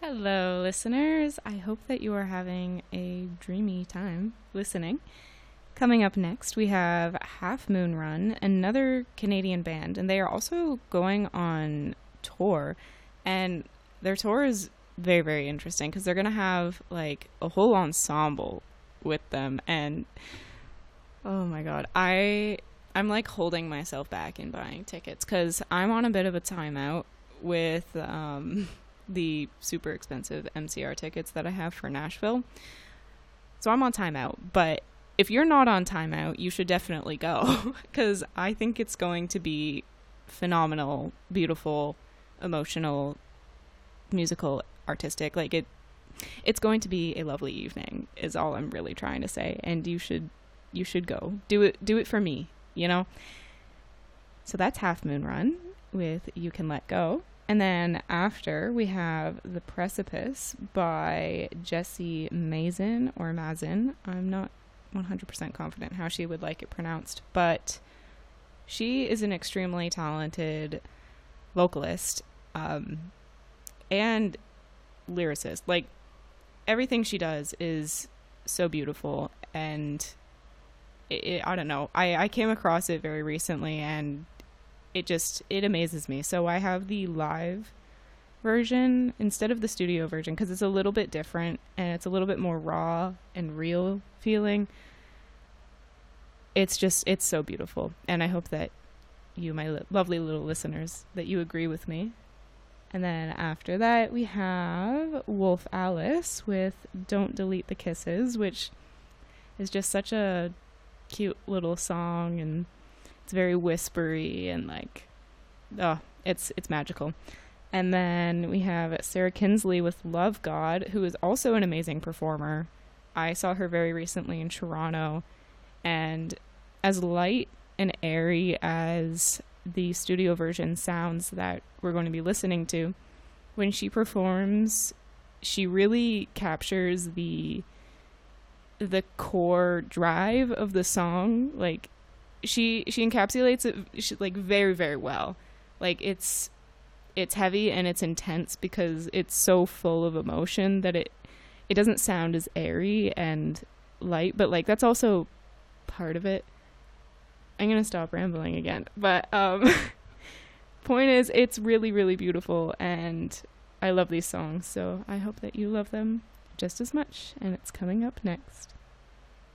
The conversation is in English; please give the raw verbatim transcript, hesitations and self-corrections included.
Hello, listeners. I hope that you are having a dreamy time listening. Coming up next, we have Half Moon Run, another Canadian band, and they are also going on tour. And their tour is very, very interesting because they're going to have like a whole ensemble with them. And oh my God, I I'm like holding myself back in buying tickets because I'm on a bit of a timeout with um, the super expensive M C R tickets that I have for Nashville. So I'm on timeout, but if you're not on timeout, you should definitely go because I think it's going to be phenomenal, beautiful, emotional, musical, artistic. Like it, it's going to be a lovely evening is all I'm really trying to say. And you should, you should go do it, do it for me, you know? So that's Half Moon Run with You Can Let Go. And then after we have The Precipice by Jessie Mazin or Mazin. I'm not one hundred percent confident how she would like it pronounced, but she is an extremely talented vocalist um, and lyricist. Like everything she does is so beautiful, and it, it, I don't know. I, I came across it very recently, and it just it amazes me. So I have the live version instead of the studio version because it's a little bit different and it's a little bit more raw and real feeling. It's just it's so beautiful, and I hope that you, my li- lovely little listeners, that you agree with me. And then after that we have Wolf Alice with Don't Delete the Kisses, which is just such a cute little song, and it's very whispery and like oh it's it's magical. And then we have Sarah Kinsley with Love God, who is also an amazing performer. I saw her very recently in Toronto, and as light and airy as the studio version sounds that we're going to be listening to, when she performs, she really captures the the core drive of the song. Like she she encapsulates it she, like very, very well. Like it's it's heavy and it's intense because it's so full of emotion that it it doesn't sound as airy and light, but like that's also part of it. I'm gonna stop rambling again, but um point is, it's really, really beautiful, and I love these songs, so I hope that you love them just as much. And it's coming up next.